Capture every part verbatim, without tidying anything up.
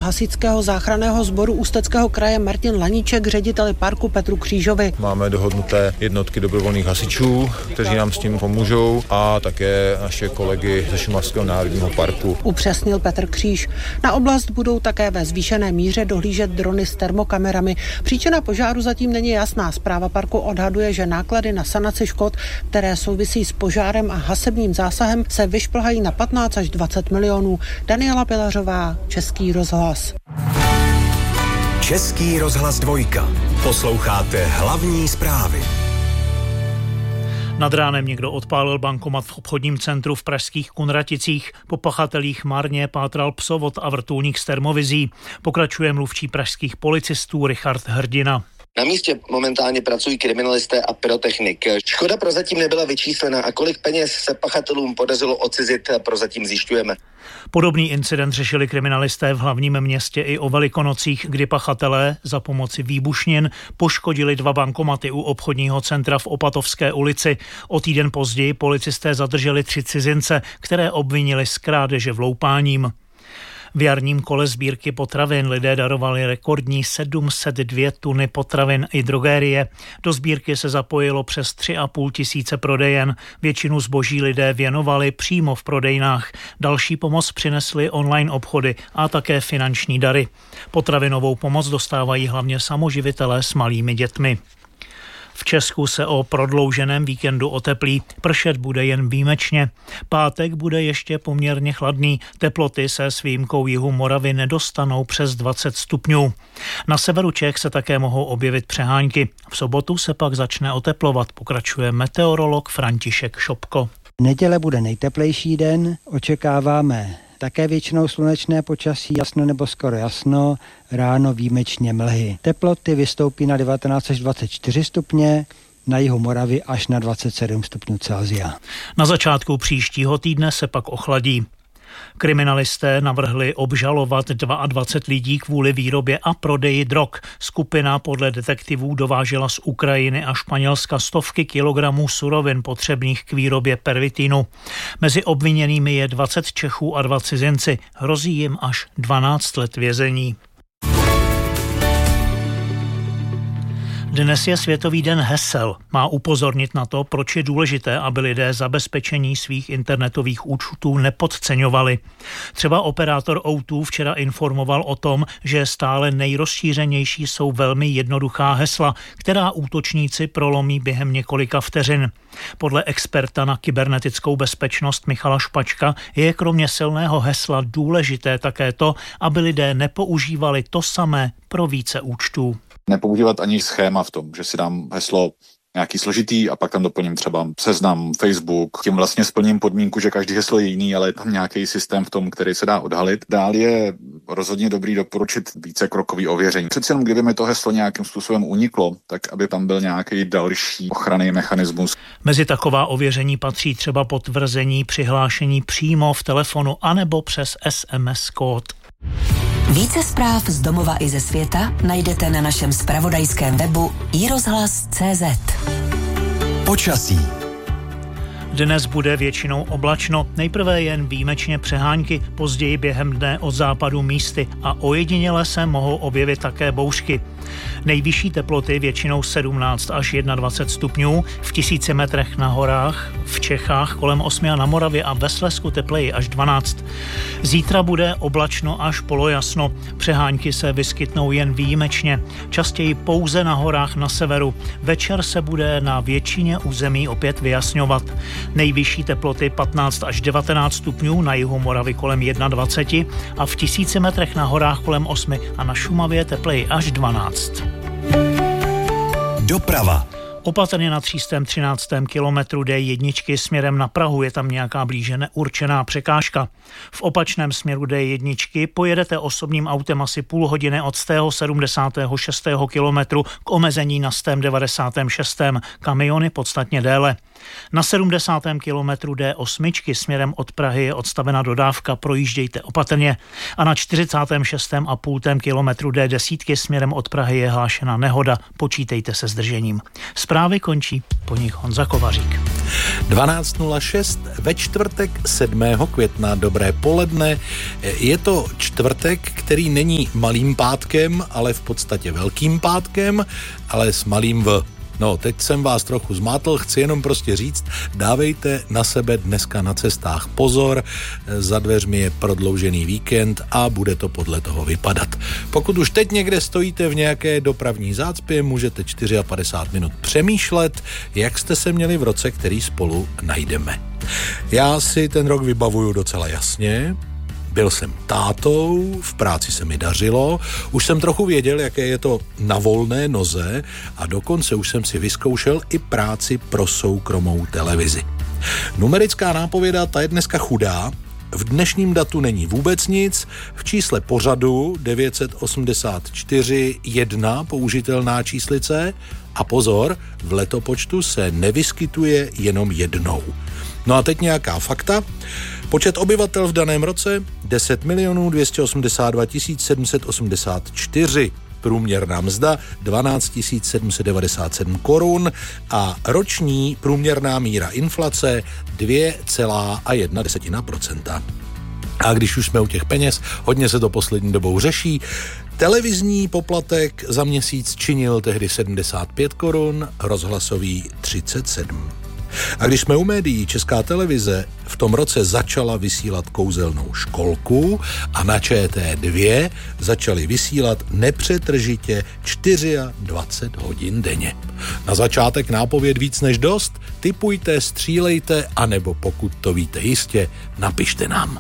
hasičského záchranného sboru Ústeckého kraje Martin Laníček řaditeli parku Petru Křížovi. Máme dohodnuté jednotky dobrovolných hasičů, kteří nám s tím pomůžou, a také naše kolegy ze Šumavského národního parku. Upřesnil Petr Kříž. Na oblast budou také ve zvýšené míře dohlížet drony s termokamerami. Příčina požáru zatím není jasná. Správa parku odhaduje, že náklady na sanaci škod, které souvisí s požárem a hasebním zásahem, se vyšplhají na patnáct až dvacet milionů. Daniela Pilařová, Český rozhlas. Český rozhlas dvojka. Posloucháte hlavní zprávy. Nad ránem někdo odpálil bankomat v obchodním centru v pražských Kunraticích. Po pachatelích marně pátral psovod a vrtulník s termovizí. Pokračuje mluvčí pražských policistů Richard Hrdina. Na místě momentálně pracují kriminalisté a pyrotechnik. Škoda prozatím nebyla vyčíslena a kolik peněz se pachatelům podařilo odcizit, prozatím zjišťujeme. Podobný incident řešili kriminalisté v hlavním městě i o Velikonocích, kdy pachatelé za pomoci výbušnin poškodili dva bankomaty u obchodního centra v Opatovské ulici. O týden později policisté zadrželi tři cizince, které obvinili z krádeže vloupáním. V jarním kole sbírky potravin lidé darovali rekordní sedm set dva tuny potravin i drogérie. Do sbírky se zapojilo přes tři a půl tisíce prodejen. Většinu zboží lidé věnovali přímo v prodejnách. Další pomoc přinesly online obchody a také finanční dary. Potravinovou pomoc dostávají hlavně samoživitelé s malými dětmi. V Česku se o prodlouženém víkendu oteplí, pršet bude jen výjimečně. Pátek bude ještě poměrně chladný, teploty se s výjimkou jihu Moravy nedostanou přes dvacet stupňů. Na severu Čech se také mohou objevit přehánky. V sobotu se pak začne oteplovat, pokračuje meteorolog František Šopko. Neděle bude nejteplejší den, očekáváme také většinou slunečné počasí, jasno nebo skoro jasno, ráno výjimečně mlhy. Teploty vystoupí na devatenáct až dvacet čtyři stupně, na jihu Moravy až na dvacet sedm stupňů Celsia. Na začátku příštího týdne se pak ochladí. Kriminalisté navrhli obžalovat dvacet dva lidí kvůli výrobě a prodeji drog. Skupina podle detektivů dovážela z Ukrajiny a Španělska stovky kilogramů surovin potřebných k výrobě pervitinu. Mezi obviněnými je dvacet Čechů a dva cizinci. Hrozí jim až dvanáct let vězení. Dnes je Světový den hesel. Má upozornit na to, proč je důležité, aby lidé zabezpečení svých internetových účtů nepodceňovali. Třeba operátor O dva včera informoval o tom, že stále nejrozšířenější jsou velmi jednoduchá hesla, která útočníci prolomí během několika vteřin. Podle experta na kybernetickou bezpečnost Michala Špačka je kromě silného hesla důležité také to, aby lidé nepoužívali to samé pro více účtů. Nepoužívat ani schéma v tom, že si dám heslo nějaký složitý a pak tam doplním třeba seznam, Facebook. Tím vlastně splním podmínku, že každý heslo je jiný, ale je tam nějaký systém v tom, který se dá odhalit. Dál je rozhodně dobrý doporučit více krokový ověření. Přeci jenom kdyby mi to heslo nějakým způsobem uniklo, tak aby tam byl nějaký další ochranný mechanismus. Mezi taková ověření patří třeba potvrzení přihlášení přímo v telefonu anebo přes es em es kód. Více zpráv z domova i ze světa najdete na našem zpravodajském webu i rozhlas tečka cé zet. Počasí. Dnes bude většinou oblačno, nejprve jen výjimečně přehánky, později během dne od západu místy a ojediněle se mohou objevit také bouřky. Nejvyšší teploty většinou sedmnáct až dvacet jedna stupňů, v tisíci metrech na horách, v Čechách kolem osmi a na Moravě a ve Slezsku tepleji až dvanáct. Zítra bude oblačno až polojasno, přehánky se vyskytnou jen výjimečně, častěji pouze na horách na severu. Večer se bude na většině území opět vyjasňovat. Nejvyšší teploty patnáct až devatenáct stupňů, na jihu Moravy kolem dvacet jedna a v tisíci metrech na horách kolem osmi a na Šumavě tepleji až dvanáct. Doprava. Opatrně na třístém třináctém kilometru dé jedna směrem na Prahu je tam nějaká blíže neurčená překážka. V opačném směru dé jedna pojedete osobním autem asi půl hodiny od stého sedmdesátého šestého kilometru k omezení na stém devadesátém šestém Kamiony podstatně déle. Na sedmdesátém kilometru D osm směrem od Prahy je odstavena dodávka, projíždějte opatrně. A na čtyřicátém šestém a půl kilometru D deset směrem od Prahy je hlášena nehoda, počítejte se zdržením. Zprávy končí, po nich Honza Kovařík. dvanáct nula šest ve čtvrtek sedmého května. Dobré poledne. Je to čtvrtek, který není malým pátkem, ale v podstatě velkým pátkem, ale s malým v. No, teď jsem vás trochu zmátl, chci jenom prostě říct, dávejte na sebe dneska na cestách pozor, za dveřmi je prodloužený víkend a bude to podle toho vypadat. Pokud už teď někde stojíte v nějaké dopravní zácpě, můžete padesát čtyři minut přemýšlet, jak jste se měli v roce, který spolu najdeme. Já si ten rok vybavuju docela jasně. Byl jsem tátou, v práci se mi dařilo, už jsem trochu věděl, jaké je to na volné noze a dokonce už jsem si vyzkoušel i práci pro soukromou televizi. Numerická nápověda, ta je dneska chudá, v dnešním datu není vůbec nic, v čísle pořadu devět set osmdesát čtyři jedna použitelná číslice a pozor, v letopočtu se nevyskytuje jenom jednou. No a teď nějaká fakta. Počet obyvatel v daném roce deset milionů dvě stě osmdesát dva tisíc sedm set osmdesát čtyři. Průměrná mzda dvanáct tisíc sedm set devadesát sedm korun a roční průměrná míra inflace dvě celá jedna desetina procenta. A když už jsme u těch peněz, hodně se to poslední dobou řeší. Televizní poplatek za měsíc činil tehdy sedmdesát pět korun, rozhlasový třicet sedm. A když jsme u médií, Česká televize v tom roce začala vysílat kouzelnou školku a na Č T dva začali vysílat nepřetržitě dvacet čtyři hodin denně. Na začátek nápověd víc než dost, tipujte, střílejte, anebo pokud to víte jistě, napište nám.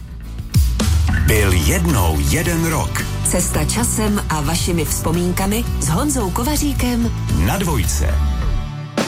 Byl jednou jeden rok. Cesta časem a vašimi vzpomínkami s Honzou Kovaříkem Na dvojce.